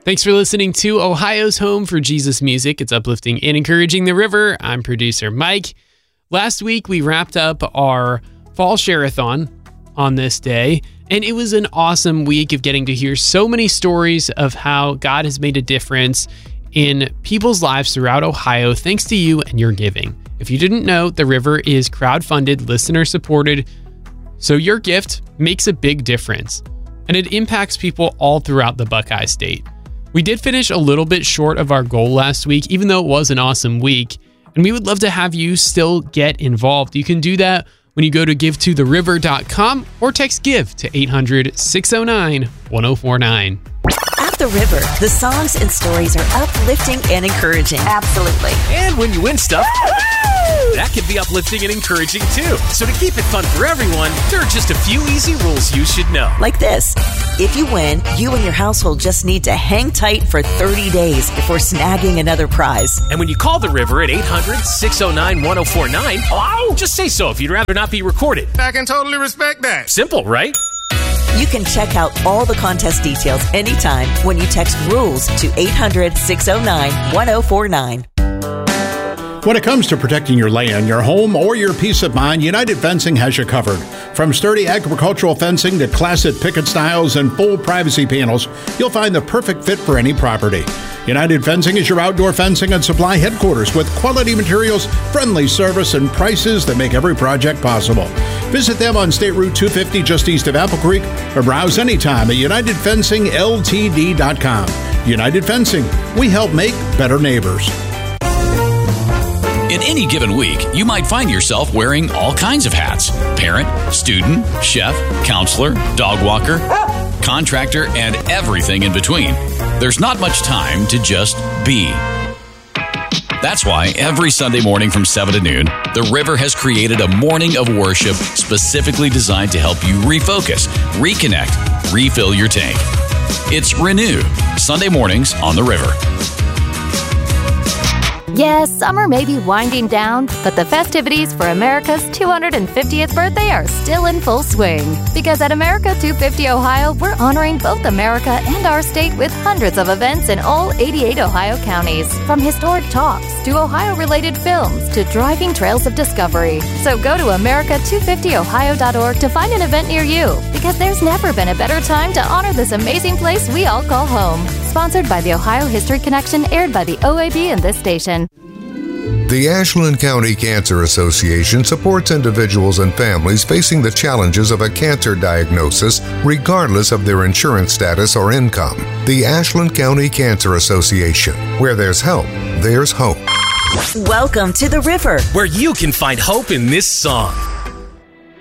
Thanks for listening to Ohio's Home for Jesus Music. It's uplifting and encouraging the river. I'm producer Mike. Last week, we wrapped up our Fall Share-a-thon on this day, and it was an awesome week of getting to hear so many stories of how God has made a difference in people's lives throughout Ohio thanks to you and your giving. If you didn't know, the river is crowd-funded, listener-supported, so your gift makes a big difference, and it impacts people all throughout the Buckeye State. We did finish a little bit short of our goal last week, even though it was an awesome week, and we would love to have you still get involved. You can do that when you go to givetotheriver.com or text GIVE to 800-609-1049. At the River, the songs and stories are uplifting and encouraging. Absolutely. And when you win stuff, that can be uplifting and encouraging too. So to keep it fun for everyone, there are just a few easy rules you should know. Like this. If you win, you and your household just need to hang tight for 30 days before snagging another prize. And when you call the river at 800-609-1049, just say so if you'd rather not be recorded. I can totally respect that. Simple, right? You can check out all the contest details anytime when you text RULES to 800-609-1049. When it comes to protecting your land, your home, or your peace of mind, United Fencing has you covered. From sturdy agricultural fencing to classic picket styles and full privacy panels, you'll find the perfect fit for any property. United Fencing is your outdoor fencing and supply headquarters with quality materials, friendly service, and prices that make every project possible. Visit them on State Route 250 just east of Apple Creek or browse anytime at UnitedFencingLTD.com. United Fencing, we help make better neighbors. In any given week, you might find yourself wearing all kinds of hats. Parent, student, chef, counselor, dog walker, contractor, and everything in between. There's not much time to just be. That's why every Sunday morning from 7 to noon, the River has created a morning of worship specifically designed to help you refocus, reconnect, refill your tank. It's Renew, Sunday mornings on the River. Yes, summer may be winding down, but the festivities for America's 250th birthday are still in full swing. Because at America 250 Ohio, we're honoring both America and our state with hundreds of events in all 88 Ohio counties. From historic talks to Ohio-related films to driving trails of discovery. So go to America250Ohio.org to find an event near you. Because there's never been a better time to honor this amazing place we all call home. Sponsored by the Ohio History Connection, aired by the OAB and this station. The Ashland County Cancer Association supports individuals and families facing the challenges of a cancer diagnosis, regardless of their insurance status or income. The Ashland County Cancer Association. Where there's help, there's hope. Welcome to the River, where you can find hope in this song.